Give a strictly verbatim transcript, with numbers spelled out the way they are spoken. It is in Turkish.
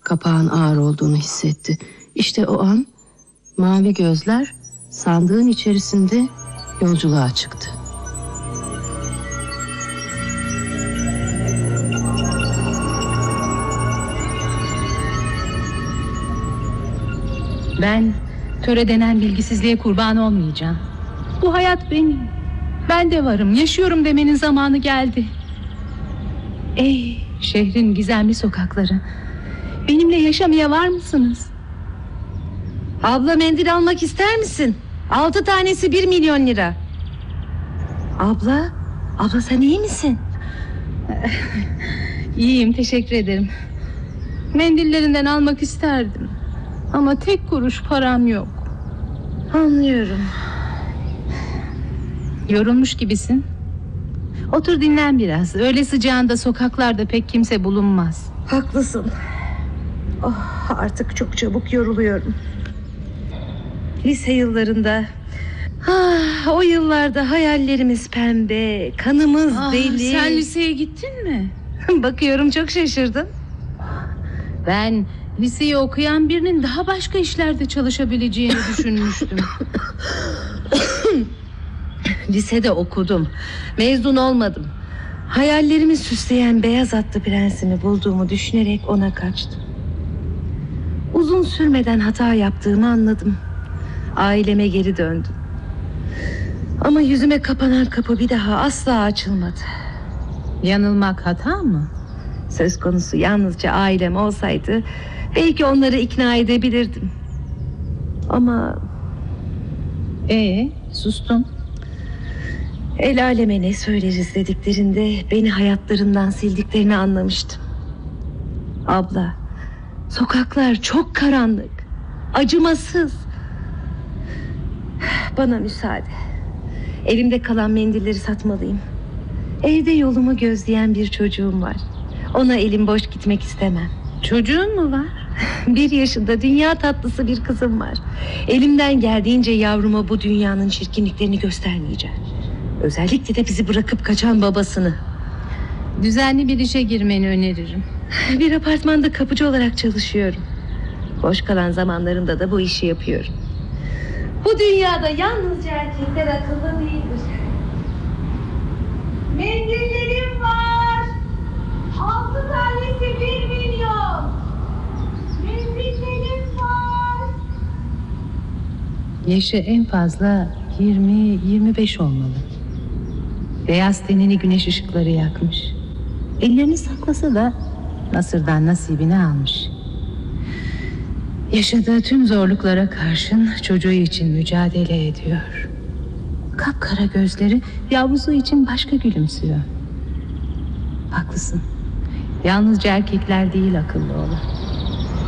Kapağın ağır olduğunu hissetti. İşte o an mavi gözler sandığın içerisinde yolculuğa çıktı. Ben töre denen bilgisizliğe kurban olmayacağım. Bu hayat benim. Ben de varım, yaşıyorum demenin zamanı geldi. Ey şehrin gizemli sokakları, benimle yaşamaya var mısınız? Abla, mendil almak ister misin? Altı tanesi bir milyon lira. Abla, abla sen iyi misin? İyiyim, teşekkür ederim. Mendillerinden almak isterdim ama tek kuruş param yok. Anlıyorum. Yorulmuş gibisin. Otur dinlen biraz. Öğle sıcağında sokaklarda pek kimse bulunmaz. Haklısın. Oh, artık çok çabuk yoruluyorum. Lise yıllarında, ah, o yıllarda hayallerimiz pembe, kanımız Ah, deli. sen liseye gittin mi? Bakıyorum çok şaşırdın. Ben liseyi okuyan birinin daha başka işlerde çalışabileceğini düşünmüştüm. Lisede okudum, mezun olmadım. Hayallerimi süsleyen beyaz atlı prensimi bulduğumu düşünerek ona kaçtım. Uzun sürmeden hata yaptığımı anladım. Aileme geri döndüm. Ama yüzüme kapanan kapı bir daha asla açılmadı. Yanılmak hata mı? Söz konusu yalnızca ailem olsaydı belki onları ikna edebilirdim. Ama... Ee, sustun. El aleme ne söyleriz dediklerinde beni hayatlarından sildiklerini anlamıştım. Abla, sokaklar çok karanlık, acımasız. Bana müsaade. Elimde kalan mendilleri satmalıyım. Evde yolumu gözleyen bir çocuğum var. Ona elim boş gitmek istemem. Çocuğun mu var? Bir yaşında dünya tatlısı bir kızım var. Elimden geldiğince yavruma bu dünyanın çirkinliklerini göstermeyeceğim. Özellikle de bizi bırakıp kaçan babasını. Düzenli bir işe girmeni öneririm. Bir apartmanda kapıcı olarak çalışıyorum. Boş kalan zamanlarımda da bu işi yapıyorum. Bu dünyada yalnızca erkekler akıllı değildir. Mendillerim var. Altı tanesi bir milyon. Mendillerim var. Yaşı en fazla yirmi yirmi beş olmalı. Beyaz tenini güneş ışıkları yakmış. Ellerini saklasa da Nasır'dan nasibini almış. Yaşadığı tüm zorluklara karşın çocuğu için mücadele ediyor. Kapkara gözleri yavrusu için başka gülümsüyor. Haklısın. Yalnızca erkekler değil akıllı olan.